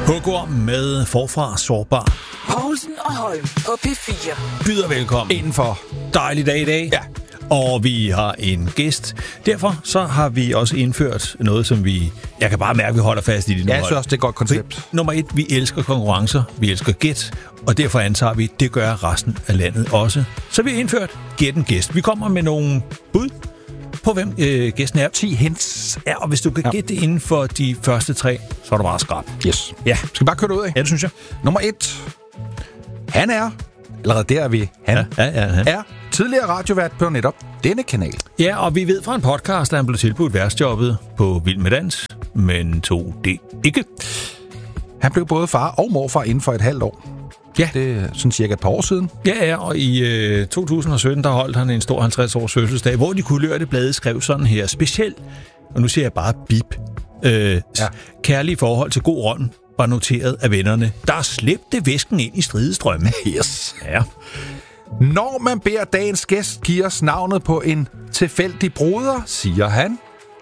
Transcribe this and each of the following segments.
Hugorm med Forfra Sårbar. Poulsen og Holm på P4. Byder velkommen. Indenfor. Dejlig dag i dag. Ja. Og vi har en gæst. Derfor så har vi også indført noget, som jeg kan bare mærke, at vi holder fast i det nu. Ja, jeg synes også, det er et godt koncept. Nummer 1, vi elsker konkurrencer, vi elsker gæt, og derfor antager vi, det gør resten af landet også. Så vi har indført gæt en gæst. Vi kommer med nogle bud på, hvem gæsten er. 10 hints. Ja, og hvis du kan gætte det inden for de første 3, så er du bare skrab. Yes. Ja. Skal vi bare køre det ud af? Ja, det synes jeg. Nummer 1. Han er, allerede der er vi, han er tidligere radiovært på netop denne kanal. Ja, og vi ved fra en podcast, at han blev tilbudt værtsjobbet på Vild med Dans, men tog det ikke. Han blev både far og morfar inden for et halvt år. Ja. Det er sådan cirka et par år siden. Ja, og i 2017, der holdt han en stor 50-års fødselsdag, hvor de kulørte blade skrev sådan her specielt, og nu siger jeg bare bip, kærlige forhold til god ånd var noteret af vennerne. Der slæbte væsken ind i stridestrømme. Yes. Ja. Når man beder dagens gæst give os navnet på en tilfældig broder, siger han...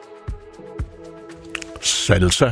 Salsa.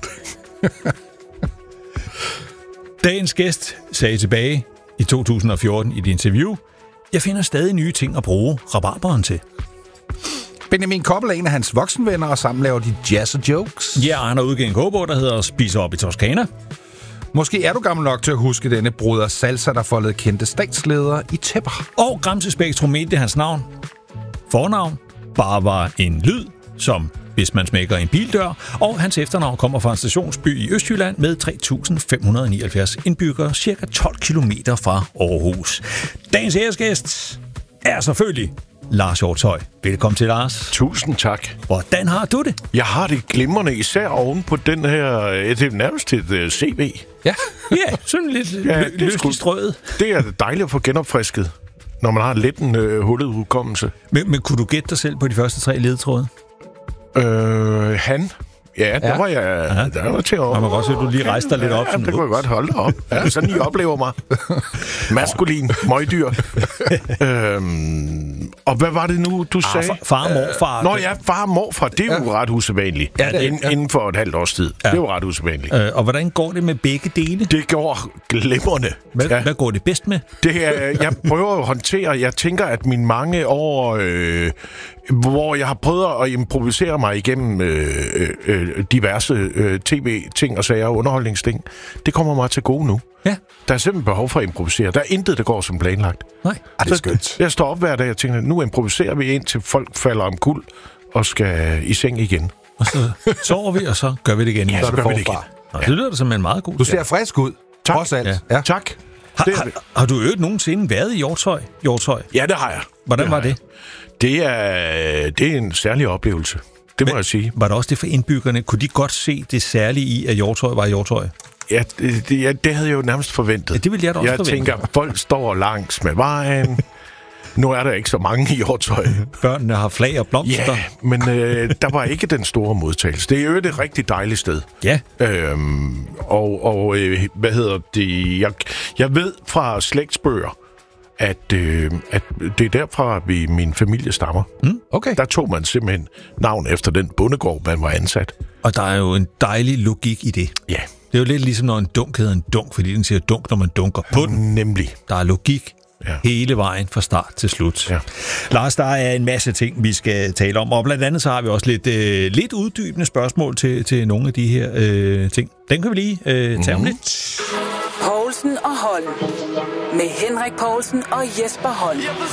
Dagens gæst sagde tilbage i 2014 i et interview, jeg finder stadig nye ting at bruge rabarberen til. Benjamin Koppel er en af hans voksenvenner, og sammen laver de jazz og jokes. Ja, han har udgivet en kogebog, der hedder Spiser op i Toskana. Måske er du gammel nok til at huske denne broder Salsa, der foldede kendte statsledere i tæpper. Og Gramse Spektrum mente hans navn. Fornavn bare var en lyd, som hvis man smækker en bildør, og hans efternavn kommer fra en stationsby i Østjylland med 3.579 indbyggere, cirka 12 kilometer fra Aarhus. Dagens æresgæst er selvfølgelig Lars Hjortshøj. Velkommen til, Lars. Tusind tak. Hvordan har du det? Jeg har det glimrende, især oven på den her, det er nærmest et CV. Ja, Ja, sådan lidt løst i strøget. Det er dejligt at få genopfrisket, når man har lidt en hullet udkommelse. Men kunne du gætte dig selv på de første 3 ledetråde? Han? Ja, der var jeg der var til at... Man kan godt se, at du lige rejste dig lidt op. Ja, det kunne jeg godt holde dig op. Ja, sådan I oplever mig. Maskulin, møgdyr. Og hvad var det nu, du sagde? Far og morfar. Nå ja, far og morfar, det er jo ret usædvanligt. Ja, det er- Inden for et halvt års tid. Ja. Det er jo ret usædvanligt. Og hvordan går det med begge dele? Det går glimrende. Hvad går det bedst med? Det er, jeg prøver at håndtere, jeg tænker, at mine mange år, hvor jeg har prøvet at improvisere mig igennem diverse tv-ting og sager og underholdningsting, det kommer mig til gode nu. Ja. Der er simpelthen behov for at improvisere. Der er intet, der går som planlagt. Nej. det er skønt. Jeg står op hver dag og tænker, nu improviserer vi ind til folk falder om kul og skal i seng igen. Og så sover vi, og så gør vi det igen. Ja, Så så er det gør vi det forfra. igen. Og det lyder da som en meget god. Du ser frisk ud. Tak. Trods alt. Ja. Tak. Har du nogensinde været i Hjortshøj? Ja, det har jeg. Hvordan var det? Det er en særlig oplevelse. Det må jeg sige. Var det også det for indbyggerne? Kunne de godt se det særlige i, at Hjortshøj var Hjortshøj? Ja, det havde jeg jo nærmest forventet. Ja, det ville jeg da også forvente. tænker, folk står langs med vejen. Nu er der ikke så mange i Hjortshøj. Børnene har flag og blomster. Ja, men der var ikke den store modtagelse. Det er jo et rigtig dejligt sted. Ja. Hvad hedder det? Jeg ved fra slægtsbøger, at det er derfra, min familie stammer. Okay. Der tog man simpelthen navn efter den bondegård, man var ansat. Og der er jo en dejlig logik i det. Ja, Det er jo lidt ligesom, når en dunk hedder en dunk, fordi den siger dunk, når man dunker på den. nemlig. Der er logik Ja. hele vejen fra start til slut. Ja. Lars, der er en masse ting, vi skal tale om, og blandt andet så har vi også lidt uddybende spørgsmål til nogle af de her ting. Den kan vi lige tage om lidt. Poulsen og Holm. Med Henrik Poulsen og Jesper Holm.